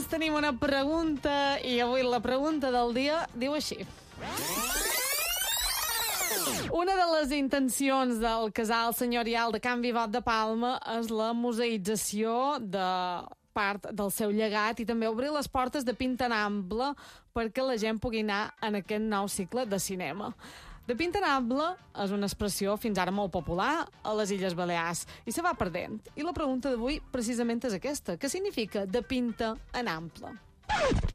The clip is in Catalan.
Balears tenim una pregunta i avui la pregunta del dia diu així. Una de les intencions del casal senyorial de Can Vivot de Palma és la museïtzació de part del seu llegat i també obrir les portes de Pintanamble perquè la gent pugui anar en aquest nou cicle de cinema. De Pintanamble és una expressió fins ara molt popular a les Illes Balears i se va perdent. I la pregunta d'avui precisament és aquesta. Què significa de pinta en ample?